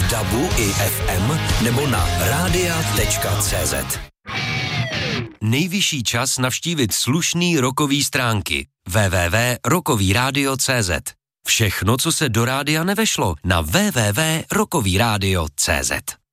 DABu i FM nebo na radia.cz. Nejvyšší čas navštívit slušný rockový stránky www.rockovyradio.cz. Všechno, co se do rádia nevešlo, na www.rockovyradio.cz.